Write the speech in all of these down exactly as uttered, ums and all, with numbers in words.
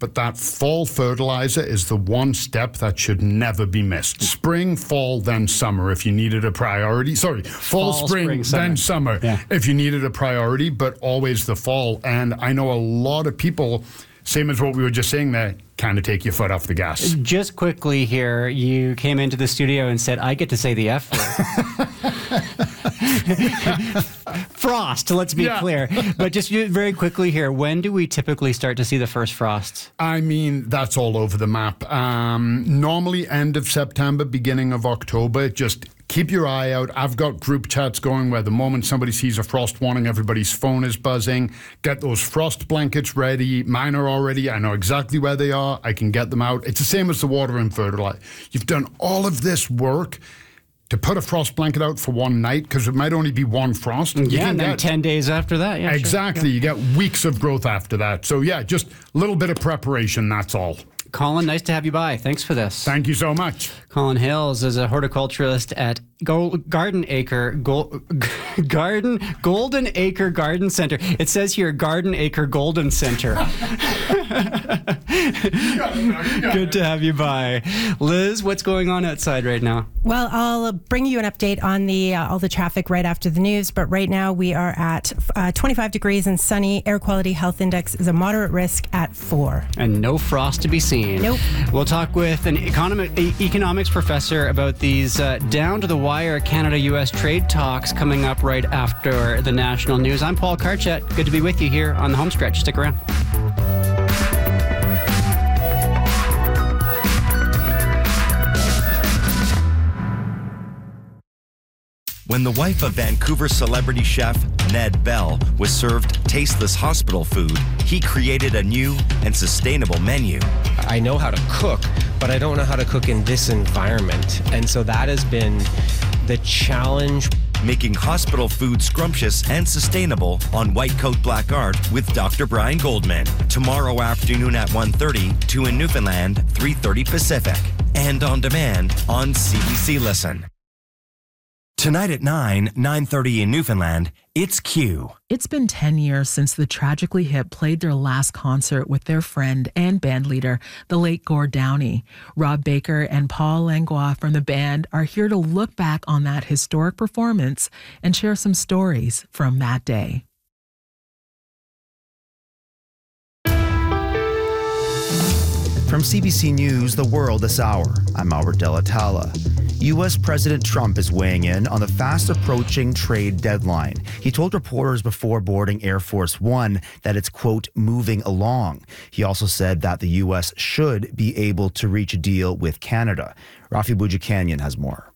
but that fall fertilizer is the one step that should never be missed. Spring, fall, then summer if you needed a priority. Sorry, fall, Fall, spring, spring, summer. then summer Yeah. if you needed a priority, but always the fall. And I know a lot of people, same as what we were just saying there, kind of take your foot off the gas. Just quickly here, you came into the studio and said, I get to say the F word. Frost, let's be Yeah. clear. But just very quickly here, when do we typically start to see the first frosts? I mean, that's all over the map. Um, normally end of September, beginning of October. Just keep your eye out. I've got group chats going where the moment somebody sees a frost warning, everybody's phone is buzzing. Get those frost blankets ready. Mine are already. I know exactly where they are. I can get them out. It's the same as the water and fertilizer. You've done all of this work to put a frost blanket out for one night, because it might only be one frost. You Yeah, can and then get- ten days after that. Yeah, sure. Exactly. You get weeks of growth after that. So yeah, just a little bit of preparation, that's all. Colin, nice to have you by. Thanks for this. Thank you so much. Colin Hales is a horticulturalist at Go- Garden Acre Go- Garden Golden Acre Garden Center. It says here Garden Acre Golden Center. Good to have you by. Liz, what's going on outside right now? Well, I'll bring you an update on the uh, all the traffic right after the news, but right now we are at uh, twenty-five degrees and sunny. Air quality health index is a moderate risk at four. And no frost to be seen. Nope. We'll talk with an economic, e- economics professor about these uh, down-to-the-wire Canada-U S trade talks coming up right after the national news. I'm Paul Karchet. Good to be with you here on the home stretch. Stick around. When the wife of Vancouver celebrity chef Ned Bell was served tasteless hospital food, he created a new and sustainable menu. I know how to cook, but I don't know how to cook in this environment. And so that has been the challenge. Making hospital food scrumptious and sustainable on White Coat Black Art with Doctor Brian Goldman. Tomorrow afternoon at one thirty, two in Newfoundland, three thirty Pacific. And on demand on C B C Listen. Tonight at nine, nine thirty in Newfoundland, it's Q. It's been ten years since the Tragically Hip played their last concert with their friend and bandleader, the late Gord Downey. Rob Baker and Paul Langlois from the band are here to look back on that historic performance and share some stories from that day. From C B C News, The World this hour, I'm Albert Delatala. U S President Trump is weighing in on the fast-approaching trade deadline. He told reporters before boarding Air Force One that it's, quote, moving along. He also said that the U S should be able to reach a deal with Canada. Rafi Boudjikanian has more.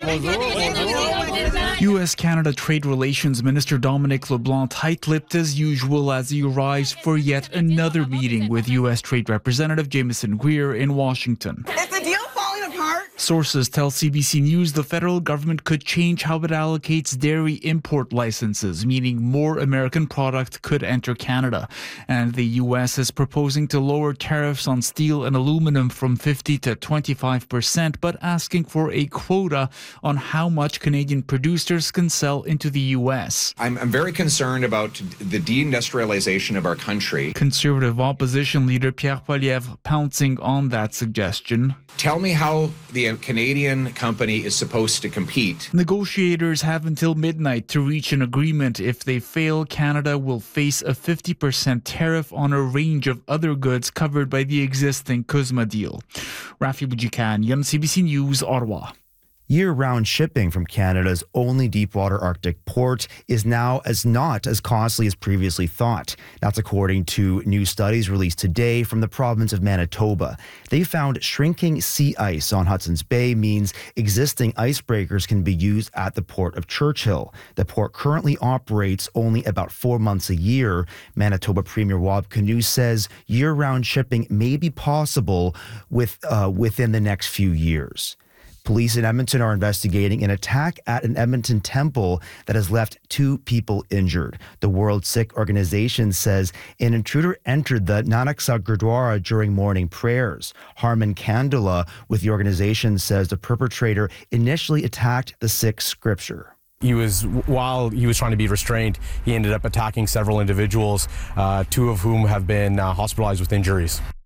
U S-Canada Trade Relations Minister Dominic LeBlanc tight-lipped as usual as he arrives for yet another meeting with U S Trade Representative Jameson Greer in Washington. Is the deal falling apart? Sources tell C B C News the federal government could change how it allocates dairy import licenses, meaning more American product could enter Canada. And the U S is proposing to lower tariffs on steel and aluminum from fifty to twenty-five percent, but asking for a quota on how much Canadian producers can sell into the U S. I'm, I'm very concerned about the deindustrialization of our country. Conservative opposition leader Pierre Poilievre pouncing on that suggestion. Tell me how the Canadian company is supposed to compete. Negotiators have until midnight to reach an agreement. If they fail, Canada will face a fifty percent tariff on a range of other goods covered by the existing CUSMA deal. Rafi Boudjikanian, C B C News, Ottawa. Year-round shipping from Canada's only deepwater Arctic port is now as not as costly as previously thought. That's according to new studies released today from the province of Manitoba. They found shrinking sea ice on Hudson's Bay means existing icebreakers can be used at the port of Churchill. The port currently operates only about four months a year. Manitoba Premier Wab Kinew says year-round shipping may be possible with uh, within the next few years. Police in Edmonton are investigating an attack at an Edmonton temple that has left two people injured. The World Sikh Organization says an intruder entered the Nanak Gurdwara during morning prayers. Harman Kandula with the organization says the perpetrator initially attacked the Sikh scripture. He was, while he was trying to be restrained, he ended up attacking several individuals, uh, two of whom have been uh, hospitalized with injuries.